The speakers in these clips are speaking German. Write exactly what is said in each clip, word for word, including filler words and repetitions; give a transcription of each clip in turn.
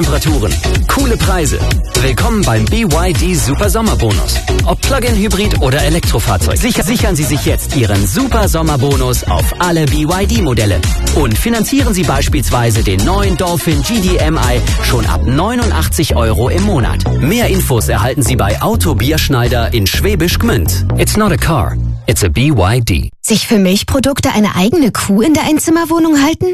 Temperaturen, coole Preise. Willkommen beim B Y D Super Sommerbonus. Ob Plug-in Hybrid oder Elektrofahrzeug, sicher, sichern Sie sich jetzt Ihren Super Sommerbonus auf alle B Y D-Modelle. Und finanzieren Sie beispielsweise den neuen Dolphin G D M I schon ab neunundachtzig Euro im Monat. Mehr Infos erhalten Sie bei Auto Bierschneider in Schwäbisch Gmünd. It's not a car, it's a B Y D. Sich für Milchprodukte eine eigene Kuh in der Einzimmerwohnung halten?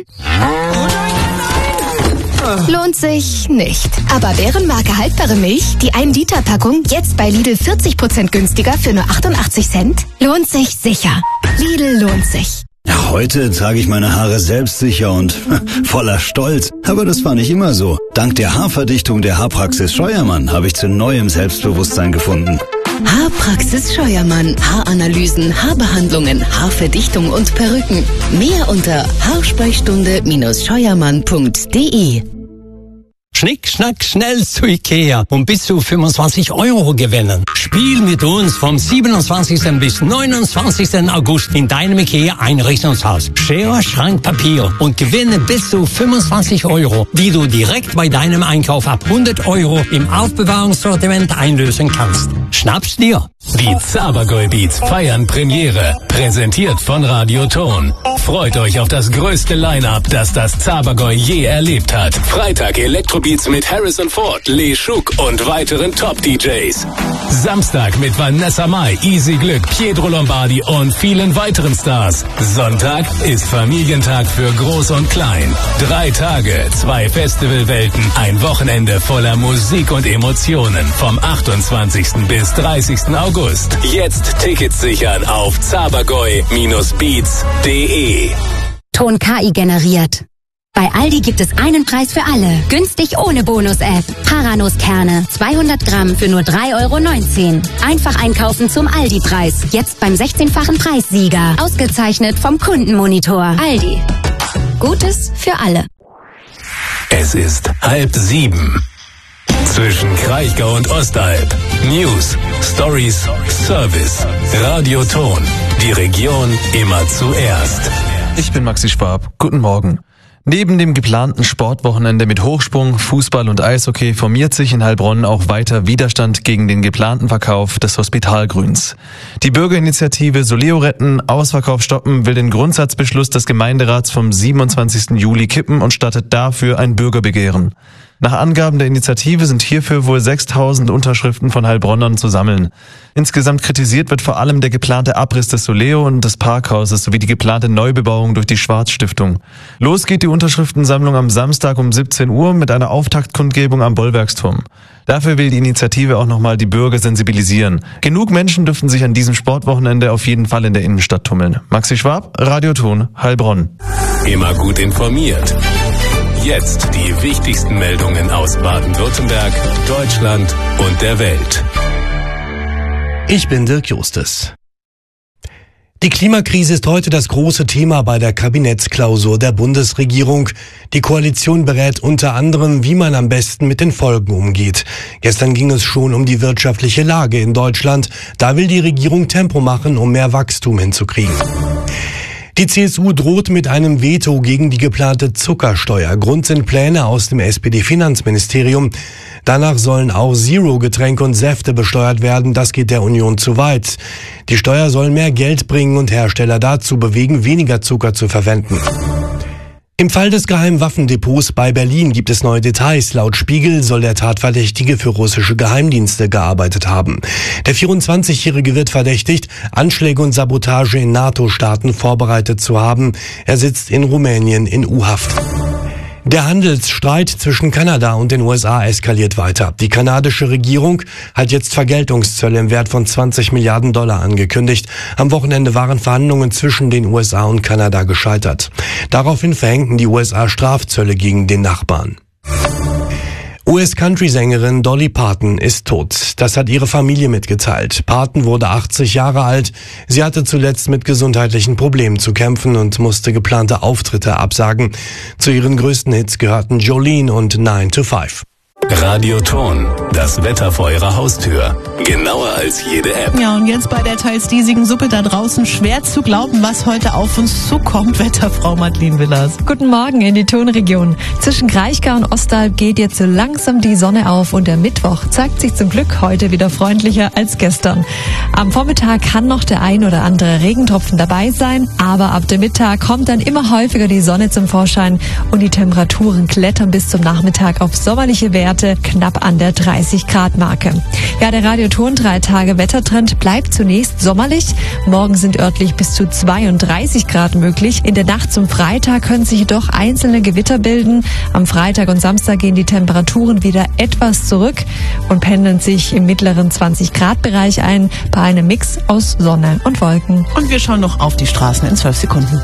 Lohnt sich nicht. Aber Bärenmarke haltbare Milch, die ein Liter Packung, jetzt bei Lidl vierzig Prozent günstiger für nur achtundachtzig Cent? Lohnt sich sicher. Lidl lohnt sich. Ja, heute trage ich meine Haare selbstsicher und voller Stolz. Aber das war nicht immer so. Dank der Haarverdichtung der Haarpraxis Scheuermann habe ich zu neuem Selbstbewusstsein gefunden. Haarpraxis Scheuermann. Haaranalysen, Haarbehandlungen, Haarverdichtung und Perücken. Mehr unter haarsprechstunde scheuermann punkt de. Schnick, schnack, schnell zu Ikea und bis zu fünfundzwanzig Euro gewinnen. Spiel mit uns vom siebenundzwanzigsten bis neunundzwanzigsten August in deinem Ikea Einrichtungshaus. Schere, Schrank, Papier und gewinne bis zu fünfundzwanzig Euro, die du direkt bei deinem Einkauf ab hundert Euro im Aufbewahrungssortiment einlösen kannst. Schnapp's dir! Die Zabergäu Beats feiern Premiere, präsentiert von Radio Ton. Freut euch auf das größte Line-Up, das das Zabergäu je erlebt hat. Freitag Elektrobeats mit Harrison Ford, Lee Schuk und weiteren Top-D Js. Samstag mit Vanessa Mai, Easy Glück, Pietro Lombardi und vielen weiteren Stars. Sonntag ist Familientag für Groß und Klein. Drei Tage, zwei Festivalwelten, ein Wochenende voller Musik und Emotionen vom achtundzwanzigsten bis dreißigsten August. Jetzt Tickets sichern auf zabergäu Beats punkt de. Ton K I generiert. Bei Aldi gibt es einen Preis für alle. Günstig ohne Bonus-App. Paranuss-Kerne. zweihundert Gramm für nur drei Euro neunzehn. Einfach einkaufen zum Aldi-Preis. Jetzt beim sechzehnfachen Preissieger. Ausgezeichnet vom Kundenmonitor. Aldi. Gutes für alle. Es ist halb sieben. Zwischen Kraichgau und Ostalb. News, Stories, Service. Radio Ton. Die Region immer zuerst. Ich bin Maxi Schwab. Guten Morgen. Neben dem geplanten Sportwochenende mit Hochsprung, Fußball und Eishockey formiert sich in Heilbronn auch weiter Widerstand gegen den geplanten Verkauf des Hospitalgrüns. Die Bürgerinitiative Soleo retten, Ausverkauf stoppen will den Grundsatzbeschluss des Gemeinderats vom siebenundzwanzigsten Juli kippen und startet dafür ein Bürgerbegehren. Nach Angaben der Initiative sind hierfür wohl sechstausend Unterschriften von Heilbronnern zu sammeln. Insgesamt kritisiert wird vor allem der geplante Abriss des Soleo und des Parkhauses sowie die geplante Neubebauung durch die Schwarz-Stiftung. Los geht die Unterschriftensammlung am Samstag um siebzehn Uhr mit einer Auftaktkundgebung am Bollwerksturm. Dafür will die Initiative auch nochmal die Bürger sensibilisieren. Genug Menschen dürften sich an diesem Sportwochenende auf jeden Fall in der Innenstadt tummeln. Maxi Schwab, Radio Ton, Heilbronn. Immer gut informiert. Jetzt die wichtigsten Meldungen aus Baden-Württemberg, Deutschland und der Welt. Ich bin Dirk Justes. Die Klimakrise ist heute das große Thema bei der Kabinettsklausur der Bundesregierung. Die Koalition berät unter anderem, wie man am besten mit den Folgen umgeht. Gestern ging es schon um die wirtschaftliche Lage in Deutschland. Da will die Regierung Tempo machen, um mehr Wachstum hinzukriegen. Die C S U droht mit einem Veto gegen die geplante Zuckersteuer. Grund sind Pläne aus dem S P D-Finanzministerium. Danach sollen auch Zero-Getränke und Säfte besteuert werden. Das geht der Union zu weit. Die Steuer soll mehr Geld bringen und Hersteller dazu bewegen, weniger Zucker zu verwenden. Im Fall des geheimen Waffendepots bei Berlin gibt es neue Details. Laut Spiegel soll der Tatverdächtige für russische Geheimdienste gearbeitet haben. Der vierundzwanzigjährige wird verdächtigt, Anschläge und Sabotage in NATO-Staaten vorbereitet zu haben. Er sitzt in Rumänien in U-Haft. Der Handelsstreit zwischen Kanada und den U S A eskaliert weiter. Die kanadische Regierung hat jetzt Vergeltungszölle im Wert von zwanzig Milliarden Dollar angekündigt. Am Wochenende waren Verhandlungen zwischen den U S A und Kanada gescheitert. Daraufhin verhängten die U S A Strafzölle gegen den Nachbarn. U S-Country-Sängerin Dolly Parton ist tot. Das hat ihre Familie mitgeteilt. Parton wurde achtzig Jahre alt. Sie hatte zuletzt mit gesundheitlichen Problemen zu kämpfen und musste geplante Auftritte absagen. Zu ihren größten Hits gehörten Jolene und nine to five. Radio Ton, das Wetter vor Ihrer Haustür. Genauer als jede App. Ja, und jetzt bei der teils diesigen Suppe da draußen schwer zu glauben, was heute auf uns zukommt. Wetterfrau Madeleine Willers. Guten Morgen in die Tonregion. Zwischen Kraichgau und Ostalb geht jetzt so langsam die Sonne auf und der Mittwoch zeigt sich zum Glück heute wieder freundlicher als gestern. Am Vormittag kann noch der ein oder andere Regentropfen dabei sein, aber ab dem Mittag kommt dann immer häufiger die Sonne zum Vorschein und die Temperaturen klettern bis zum Nachmittag auf sommerliche Werte knapp an der dreißig Grad Marke. Ja, der Radioton drei Tage Wettertrend bleibt zunächst sommerlich. Morgen sind örtlich bis zu zweiunddreißig Grad möglich. In der Nacht zum Freitag können sich jedoch einzelne Gewitter bilden. Am Freitag und Samstag gehen die Temperaturen wieder etwas zurück und pendeln sich im mittleren zwanzig Grad Bereich ein bei einem Mix aus Sonne und Wolken. Und wir schauen noch auf die Straßen in zwölf Sekunden.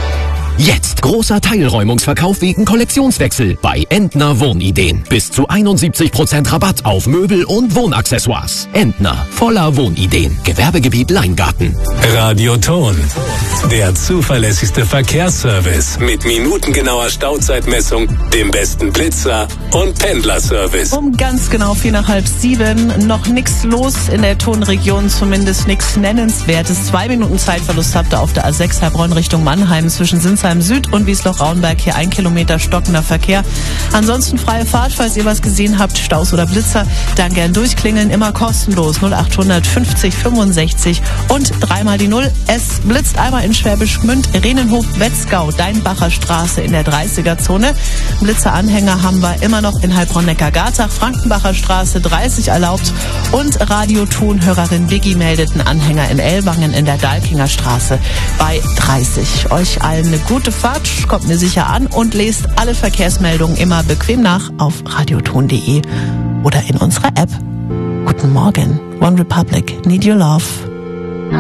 Jetzt großer Teilräumungsverkauf wegen Kollektionswechsel bei Entner Wohnideen. Bis zu einundsiebzig Prozent Rabatt auf Möbel und Wohnaccessoires. Entner, voller Wohnideen. Gewerbegebiet Leingarten. Radio Ton, der zuverlässigste Verkehrsservice mit minutengenauer Stauzeitmessung, dem besten Blitzer und Pendlerservice. Um ganz genau vier nach halb sieben. Noch nichts los in der Tonregion, zumindest nichts Nennenswertes. Zwei Minuten Zeitverlust habt ihr auf der A sechs Heilbronn Richtung Mannheim zwischen Sinsheim Süd und Wiesloch-Rauenberg. Hier ein Kilometer stockender Verkehr. Ansonsten freie Fahrt, falls ihr was gesehen habt, Staus oder Blitzer, dann gern durchklingeln, immer kostenlos. null acht fünfzig fünfundsechzig und dreimal die Null. Es blitzt einmal in Schwäbisch Gmünd, Rehnenhof, Wetzgau, Deinbacher Straße in der dreißiger-Zone. Blitzeranhänger haben wir immer noch in Heilbronn-Neckar-Garzach, Frankenbacher Straße dreißig erlaubt und Radioton-Hörerin Biggie meldet einen Anhänger in Ellwangen in der Dalkinger Straße bei dreißig. Euch allen eine gute Fahrt, kommt mir sicher an und lest alle Verkehrsmeldungen immer bequem nach auf radioton punkt de oder in unserer App. Guten Morgen, One Republic, Need Your Love.